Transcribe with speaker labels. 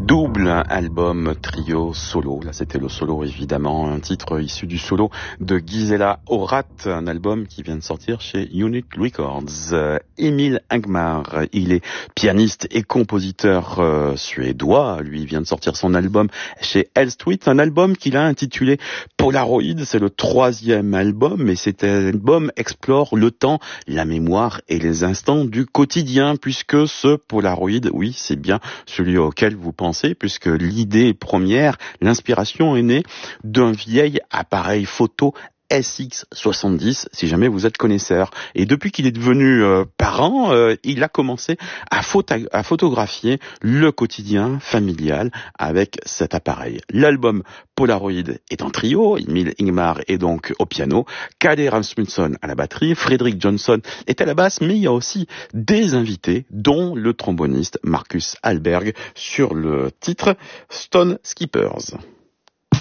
Speaker 1: Double album trio solo, là c'était le solo évidemment, un titre issu du solo de Gisela Horat, un album qui vient de sortir chez Unit Records. Emil Ingmar, il est pianiste et compositeur suédois, lui vient de sortir son album chez Hellstweet, un album qu'il a intitulé Polaroid, c'est le 3e album et cet album explore le temps, la mémoire et les instants du quotidien, puisque ce Polaroid, oui c'est bien celui auquel vous pensez, puisque l'idée première, l'inspiration est née d'un vieil appareil photo SX70, si jamais vous êtes connaisseur. Et depuis qu'il est devenu parent, il a commencé à photographier le quotidien familial avec cet appareil. L'album Polaroid est en trio, Emil Ingmar est donc au piano, Kalle Rasmussen à la batterie, Fredrik Johnson est à la basse, mais il y a aussi des invités, dont le tromboniste Marcus Hallberg sur le titre Stone Skippers.